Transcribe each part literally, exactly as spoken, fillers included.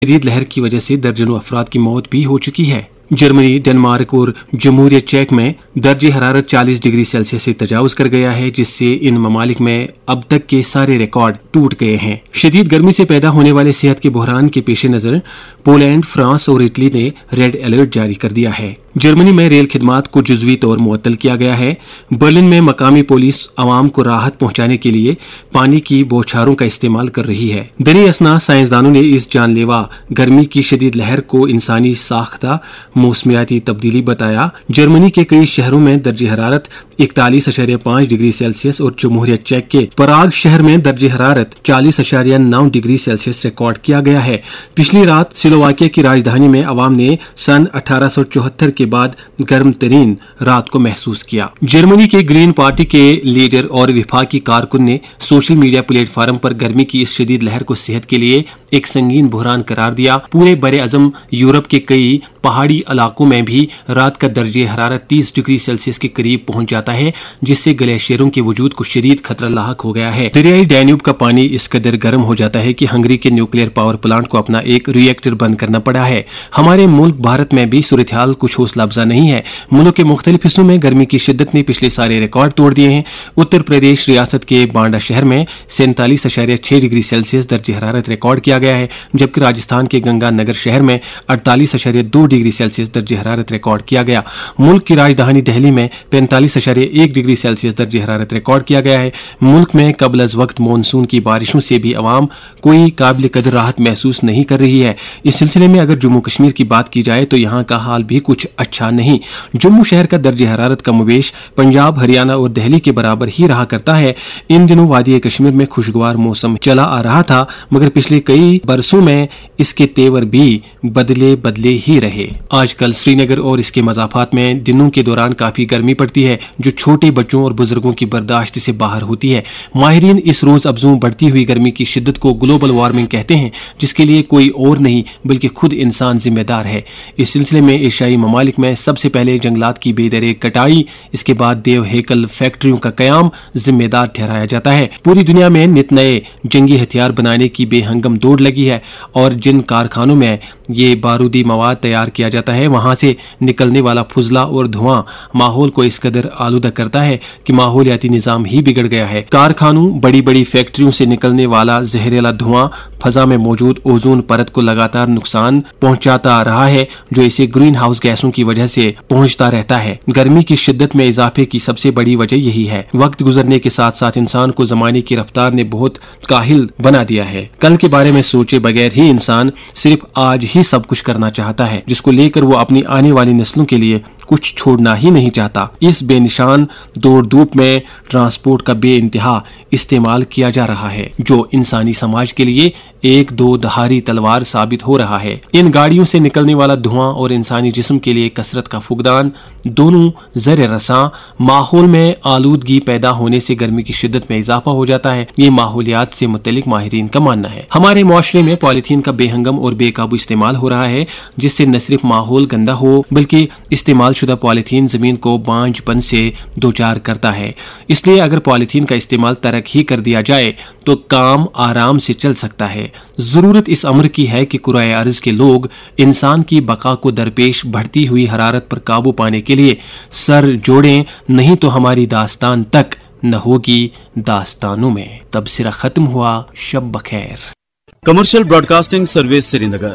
شدید لہر کی وجہ سے درجنوں افراد کی موت بھی ہو چکی ہے۔ جرمنی، ڈنمارک اور جمہوریہ چیک میں درجہ حرارت چالیس ڈگری سیلسیس سے تجاوز کر گیا ہے، جس سے ان ممالک میں اب تک کے سارے ریکارڈ ٹوٹ گئے ہیں۔ شدید گرمی سے پیدا ہونے والے صحت کے بحران کے پیش نظر پولینڈ، فرانس اور اٹلی نے ریڈ الرٹ جاری کر دیا ہے۔ جرمنی میں ریل خدمات کو جزوی طور معطل کیا گیا ہے۔ برلن میں مقامی پولیس عوام کو راحت پہنچانے کے لیے پانی کی بوچھاروں کا استعمال کر رہی ہے۔ دریں اثنا سائنسدانوں نے اس جان لیوا گرمی کی شدید لہر کو انسانی ساختہ موسمیاتی تبدیلی بتایا۔ جرمنی کے کئی شہروں میں درجہ حرارت اکتالیس اشاریہ پانچ ڈگری سیلسیس اور جمہوریہ چیک کے پراگ شہر میں درجہ حرارت چالیس اشاریہ نو ڈگری سیلسیس ریکارڈ کیا گیا ہے۔ پچھلی رات سلوواکیہ کی راجدھانی میں عوام نے سن اٹھارہ سو چوہتر کے بعد گرم ترین رات کو محسوس کیا۔ جرمنی کے گرین پارٹی کے لیڈر اور وفاقی کارکن نے سوشل میڈیا پلیٹ فارم پر گرمی کی اس شدید لہر کو صحت کے لیے ایک سنگین بحران قرار دیا۔ پورے بر اعظم یورپ کے کئی پہاڑی علاقوں میں بھی رات کا درجہ حرارت تیس ڈگری سیلسیس کے قریب پہنچ جاتا ہے، جس سے گلیشیئروں کے وجود کو شدید خطرہ لاحق ہو گیا ہے۔ دریائے ڈینیوب کا پانی اس قدر گرم ہو جاتا ہے کہ ہنگری کے نیوکلیئر پاور پلانٹ کو اپنا ایک ری ایکٹر بند کرنا پڑا ہے۔ ہمارے ملک بھارت میں بھی صورتحال کچھ حوصلہ افزا نہیں ہے۔ ملک کے مختلف حصوں میں گرمی کی شدت نے پچھلے سارے ریکارڈ توڑ دیے ہیں۔ اتر پردیش ریاست کے بانڈا شہر میں سینتالیس اشاریہ چھ ڈگری سیلسیس درجہ حرارت ریکارڈ کیا گیا ہے، جبکہ راجستھان کے گنگا نگر شہر میں اڑتالیس اشاریہ دو ڈگری سیلسیس درجہ حرارت ریکارڈ کیا گیا۔ ملک کی راجدھانی دہلی میں پینتالیس اشاریہ ایک ڈگری سیلسیس درجہ حرارت ریکارڈ کیا گیا ہے۔ ملک میں قبل از وقت مانسون کی بارشوں سے بھی عوام کوئی قابل قدر راحت محسوس نہیں کر رہی ہے۔ اس سلسلے میں اگر جموں کشمیر کی بات کی جائے تو یہاں کا حال بھی کچھ اچھا نہیں۔ جموں شہر کا درجہ حرارت کم و بیش پنجاب، ہریانہ اور دہلی کے برابر ہی رہا کرتا ہے۔ ان دنوں وادی کشمیر میں خوشگوار موسم چلا آ رہا تھا، مگر پچھلے کئی برسوں میں اس کے تیور بھی بدلے بدلے ہی رہے۔ آج کل سری نگر اور اس کے مضافات میں دنوں کے دوران کافی گرمی پڑتی ہے، جو چھوٹے بچوں اور بزرگوں کی برداشت سے باہر ہوتی ہے۔ ماہرین اس روز افزوں بڑھتی ہوئی گرمی کی شدت کو گلوبل وارمنگ کہتے ہیں، جس کے لیے کوئی اور نہیں بلکہ خود انسان ذمہ دار ہے۔ اس سلسلے میں ایشیائی ممالک میں سب سے پہلے جنگلات کی بے درے کٹائی، اس کے بعد دیو ہیکل فیکٹریوں کا قیام ذمہ دار ٹھہرایا جاتا ہے۔ پوری دنیا میں نت نئے جنگی ہتھیار بنانے کی بے ہنگم دوڑ لگی ہے، اور جن کارخانوں میں یہ بارودی مواد تیار کیا جاتا ہے، وہاں سے نکلنے والا فضلہ اور دھواں ماحول کو اس قدر آلودہ کرتا ہے کہ ماحولیاتی نظام ہی بگڑ گیا ہے۔ کارخانوں، بڑی بڑی فیکٹریوں سے نکلنے والا زہریلا دھواں فضا میں موجود اوزون پرت کو لگاتار نقصان پہنچاتا رہا ہے، جو اسے گرین ہاؤس گیسوں کی وجہ سے پہنچتا رہتا ہے۔ گرمی کی شدت میں اضافے کی سب سے بڑی وجہ یہی ہے۔ وقت گزرنے کے ساتھ ساتھ انسان کو زمانے کی رفتار نے بہت کاہل بنا دیا ہے۔ کل کے بارے میں سوچے بغیر ہی انسان صرف آج ہی سب کچھ کرنا چاہتا ہے، جس کو لے کر وہ اپنی آنے والی نسلوں کے لیے کچھ چھوڑنا ہی نہیں چاہتا۔ اس بے نشان دوڑ دھوپ میں ٹرانسپورٹ کا بے انتہا استعمال کیا جا رہا ہے، جو انسانی سماج کے لیے ایک دو دھاری تلوار ثابت ہو رہا ہے۔ ان گاڑیوں سے نکلنے والا دھواں اور انسانی جسم کے لیے کثرت کا فقدان دونوں زر رساں ماحول میں آلودگی پیدا ہونے سے گرمی کی شدت میں اضافہ ہو جاتا ہے۔ یہ ماحولیات سے متعلق ماہرین کا ماننا ہے۔ ہمارے معاشرے میں پولیتھین کا بے ہنگم اور بے قابو استعمال ہو رہا ہے، جس سے نہ صرف ماحول گندا ہو بلکہ استعمال شدہ پولیتھین زمین کو بانجھ پن سے دوچار کرتا ہے۔ اس لیے اگر پولیتھین کا استعمال ترک ہی کر دیا جائے تو کام آرام سے چل سکتا ہے۔ ضرورت اس امر کی ہے کہ کرۂ ارض کے لوگ انسان کی بقا کو درپیش بڑھتی ہوئی حرارت پر قابو پانے کے لیے سر جوڑیں، نہیں تو ہماری داستان تک نہ ہوگی داستانوں میں۔ تبصرہ ختم ہوا۔ شب بخیر۔ کمرشل براڈ کاسٹنگ سروس سری نگر،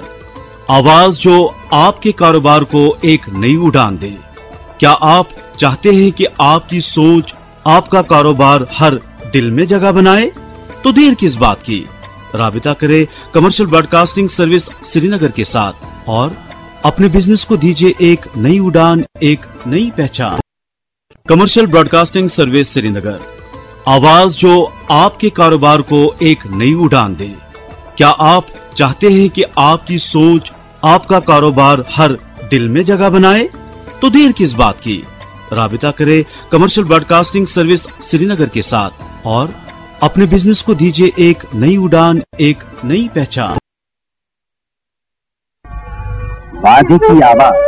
آواز جو آپ کے کاروبار کو ایک نئی اڑان دے۔ کیا آپ چاہتے ہیں کہ آپ کی سوچ آپ کا کاروبار ہر دل میں جگہ بنائے؟ تو دیر کس بات کی، رابطہ کریں کمرشل براڈ کاسٹنگ سروس سری نگر کے ساتھ اور اپنے بزنس کو دیجیے ایک نئی اڑان، ایک نئی پہچان۔ کمرشل براڈ کاسٹنگ سروس سری نگر، آواز جو آپ کے کاروبار کو ایک نئی اڑان دے۔ کیا آپ چاہتے ہیں کہ آپ کی سوچ آپ کا کاروبار ہر دل میں جگہ بنائے؟ تو دیر کس بات کی، رابطہ کریں کمرشل براڈ کاسٹنگ سروس سری نگر کے ساتھ اور اپنے بزنس کو دیجیے ایک نئی اڑان، ایک نئی پہچان۔ وادی کی آواز،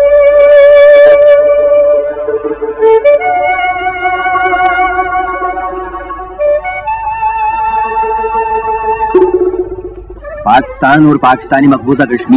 پاکستان اور پاکستانی مقبوضہ کشمیر